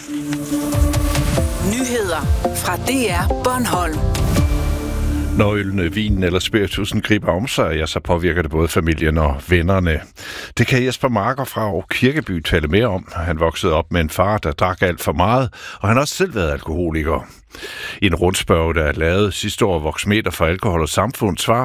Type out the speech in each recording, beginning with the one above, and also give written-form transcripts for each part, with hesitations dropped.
Nyheder fra DR Bornholm. Når ølene, vinen eller spiritusen griber om sig, så påvirker det både familien og vennerne. Det kan Jesper Marker fra Kirkeby tale mere om. Han voksede op med en far, der drak alt for meget, og han har også selv været alkoholiker. I en rundspørge, der er lavet sidste år Voxmeter for alkohol og samfund, svarer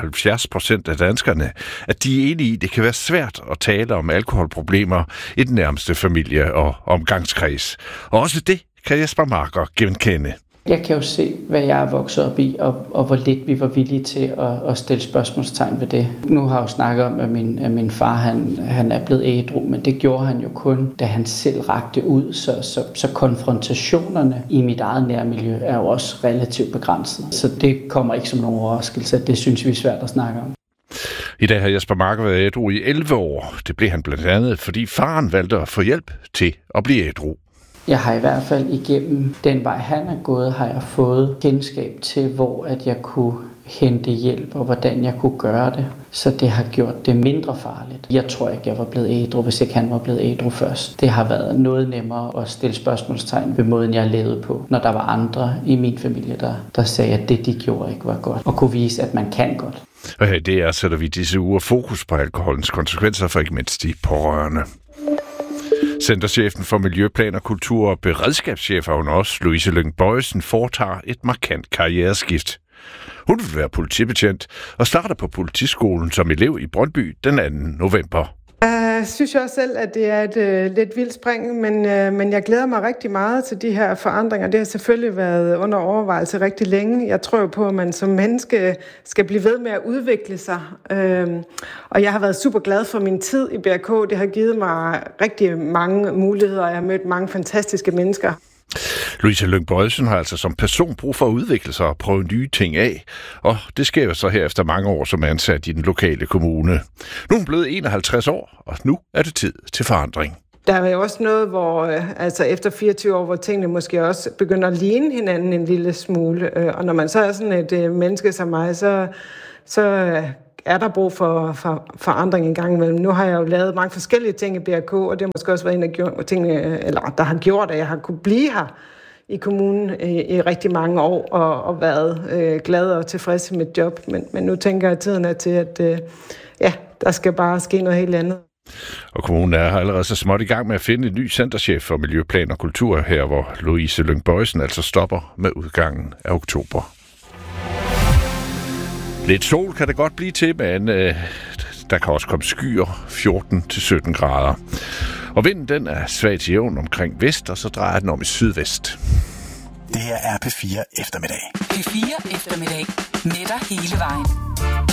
75% af danskerne, at de er enige i, at det kan være svært at tale om alkoholproblemer i den nærmeste familie og omgangskreds. Og også det kan Jesper Marker genkende. Jeg kan jo se, hvad jeg er vokset op i, og hvor lidt vi var villige til at stille spørgsmålstegn ved det. Nu har jeg jo snakket om, at min far han er blevet ædru, men det gjorde han jo kun, da han selv rakte ud. Så konfrontationerne i mit eget nærmiljø er jo også relativt begrænset. Så det kommer ikke som nogen overraskelse. Det synes vi er svært at snakke om. I dag har Jesper Marker været ædru i 11 år. Det blev han blandt andet, fordi faren valgte at få hjælp til at blive ædru. Jeg har i hvert fald igennem den vej, han er gået, har jeg fået kendskab til, hvor at jeg kunne hente hjælp, og hvordan jeg kunne gøre det. Så det har gjort det mindre farligt. Jeg tror ikke, jeg var blevet ædru, hvis ikke han var blevet ædru først. Det har været noget nemmere at stille spørgsmålstegn ved måden, jeg levede på, når der var andre i min familie, der sagde, at det, de gjorde, ikke var godt. Og kunne vise, at man kan godt. Og her i DR sætter vi disse uger fokus på alkoholens konsekvenser for ikke mindst de pårørende. Centerchefen for Miljøplan og Kultur og beredskabschef af også, Louise Lyng Bojesen, foretager et markant karriereskift. Hun vil være politibetjent og starter på politiskolen som elev i Brøndby den 2. november. Jeg synes også selv, at det er et lidt vildt spring, men jeg glæder mig rigtig meget til de her forandringer. Det har selvfølgelig været under overvejelse rigtig længe. Jeg tror på, at man som menneske skal blive ved med at udvikle sig. Og jeg har været super glad for min tid i BRK. Det har givet mig rigtig mange muligheder, og jeg har mødt mange fantastiske mennesker. Louise Lyng Bojesen har altså som person brug for at udvikle sig og prøve nye ting af, og det sker så her efter mange år som ansat i den lokale kommune. Nu er hun blevet 51 år, og nu er det tid til forandring. Der er jo også noget, hvor altså efter 24 år, hvor tingene måske også begynder at ligne hinanden en lille smule, og når man så er sådan et menneske som mig, så er der brug for forandring en gang imellem. Nu har jeg jo lavet mange forskellige ting i BRK, og det har måske også været en af tingene, der har gjort, at jeg har kunne blive her i kommunen i rigtig mange år, og været glad og tilfreds med mit job. Men nu tænker jeg, at tiden er til, at der skal bare ske noget helt andet. Og kommunen er allerede så småt i gang med at finde en ny centerchef for Miljøplan og Kultur, her hvor Louise Lyng Bojesen altså stopper med udgangen af oktober. Lidt sol kan det godt blive til, men der kan også komme skyer 14-17 grader. Og vinden den er svag til jævn omkring vest, og så drejer den om i sydvest. Det her er P4 Eftermiddag. P4 Eftermiddag. Med dig hele vejen.